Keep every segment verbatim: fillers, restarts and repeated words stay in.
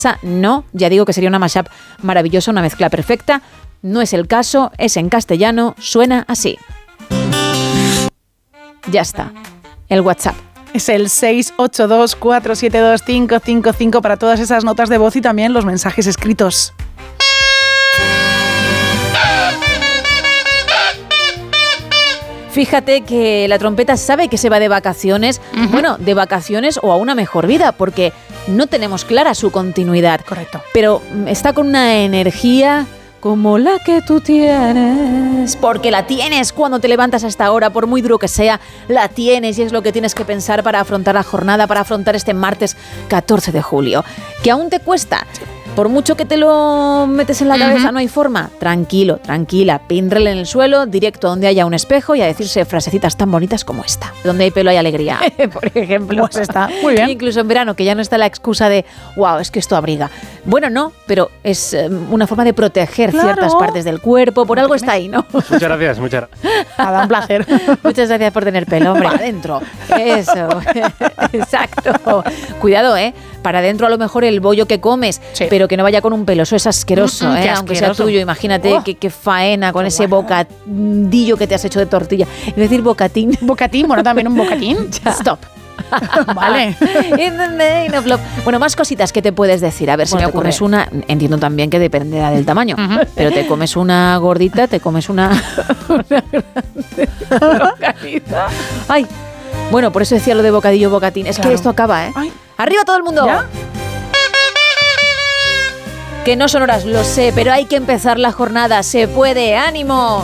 No, ya digo que sería una mashup maravillosa, una mezcla perfecta. No es el caso, es en castellano, suena así. Ya está, el WhatsApp. Es el seis ocho dos, cuatro siete dos, cinco cinco cinco para todas esas notas de voz y también los mensajes escritos. Fíjate que la trompeta sabe que se va de vacaciones, uh-huh. bueno, de vacaciones o a una mejor vida, porque no tenemos clara su continuidad. Correcto. Pero está con una energía como la que tú tienes, porque la tienes cuando te levantas a esta hora, por muy duro que sea, la tienes y es lo que tienes que pensar para afrontar la jornada, para afrontar este martes catorce de julio. ¿Que aún te cuesta? Sí. Por mucho que te lo metes en la cabeza, uh-huh. no hay forma. Tranquilo, tranquila, pinrel en el suelo, directo donde haya un espejo y a decirse frasecitas tan bonitas como esta. Donde hay pelo hay alegría, por ejemplo. Pues está muy bien. Incluso en verano, que ya no está la excusa de, wow, es que esto abriga. Bueno, no, pero es um, una forma de proteger claro. ciertas partes del cuerpo. Por algo está ahí, ¿no? Muchas gracias, muchas gracias. Nada, un placer. Muchas gracias por tener pelo, hombre. Para adentro. Eso. Exacto. Cuidado, ¿eh? Para adentro a lo mejor el bollo que comes, sí. pero que no vaya con un pelo, eso es asqueroso, mm, ¿eh? Aunque asqueroso. Sea tuyo, imagínate oh. qué, qué faena con qué ese bueno. bocadillo que te has hecho de tortilla. Es decir, bocatín. Bocatín, bueno, también un bocatín. Stop. Vale. Bueno, más cositas que te puedes decir. A ver, si bueno, me ocurres una, entiendo también que dependerá del tamaño, uh-huh. pero te comes una gordita, te comes una, una grande. Ay, bueno, por eso decía lo de bocadillo, bocatín. Es claro. que esto acaba, ¿eh? Ay. ¡Arriba todo el mundo! ¿Ya? Que no son horas, lo sé, pero hay que empezar la jornada. ¡Se puede! ¡Ánimo!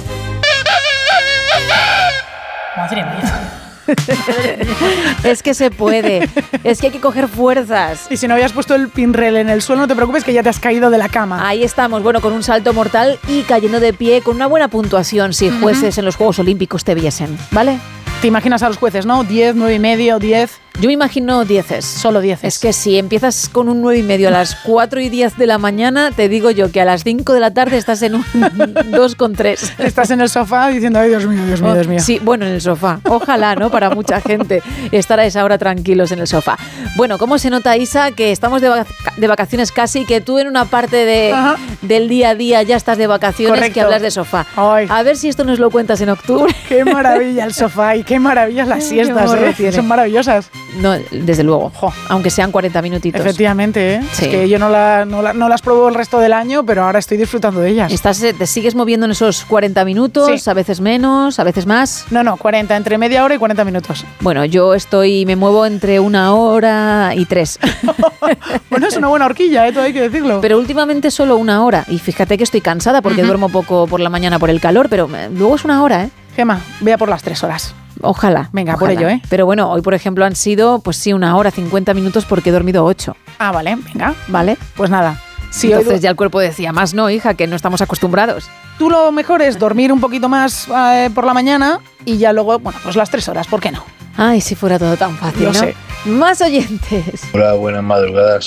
Madre mía. Es que se puede, es que hay que coger fuerzas. Y si no habías puesto el pinrel en el suelo, no te preocupes que ya te has caído de la cama. Ahí estamos, bueno, con un salto mortal y cayendo de pie con una buena puntuación si jueces uh-huh. en los Juegos Olímpicos te viesen, ¿vale? Te imaginas a los jueces, ¿no? diez, nueve y medio, diez. Yo me imagino dieces. Solo dieces. Es que si empiezas con un nueve y medio a las cuatro y diez de la mañana, te digo yo que a las cinco de la tarde estás en un dos con tres. Estás en el sofá diciendo, ay, Dios mío, Dios mío, Dios mío. Sí, bueno, en el sofá. Ojalá, ¿no? Para mucha gente estar a esa hora tranquilos en el sofá. Bueno, ¿cómo se nota, Isa, que estamos de, vac- de vacaciones casi, que tú en una parte de, del día a día ya estás de vacaciones, correcto. Que hablas de sofá? Ay. A ver si esto nos lo cuentas en octubre. Qué maravilla el sofá y qué maravillas las siestas, ¿eh? Son maravillosas. No, desde luego, jo, aunque sean cuarenta minutitos. Efectivamente, ¿eh? Sí. Es que yo no, la, no, la, no las pruebo el resto del año, pero ahora estoy disfrutando de ellas. Estás, ¿te sigues moviendo en esos cuarenta minutos? Sí. A veces menos, a veces más. No, no, cuarenta, entre media hora y cuarenta minutos. Bueno, yo estoy, me muevo entre una hora y tres. Bueno, es una buena horquilla, ¿eh? Todo hay que decirlo. Pero últimamente solo una hora. Y fíjate que estoy cansada porque uh-huh. duermo poco por la mañana por el calor, pero luego es una hora, ¿eh? Gemma, voy a por las tres horas. Ojalá. Venga, ojalá. Por ello, ¿eh? Pero bueno, hoy, por ejemplo, han sido, pues sí, una hora, cincuenta minutos porque he dormido ocho. Ah, vale, venga. Vale. Pues nada. Sí, entonces hoy... ya el cuerpo decía, más no, hija, que no estamos acostumbrados. Tú lo mejor es dormir un poquito más eh, por la mañana y ya luego, bueno, pues las tres horas, ¿por qué no? Ay, si fuera todo tan fácil, Lo ¿no? sé. Más oyentes. Hola, buenas madrugadas.